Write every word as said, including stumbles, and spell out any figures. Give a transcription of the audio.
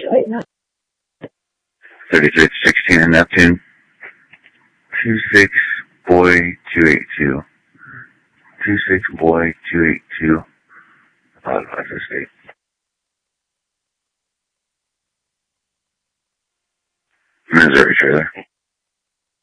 thirty-three sixteen in Neptune. two six boy two eight two. two six boy two eight two. Apologize, state. Missouri trailer.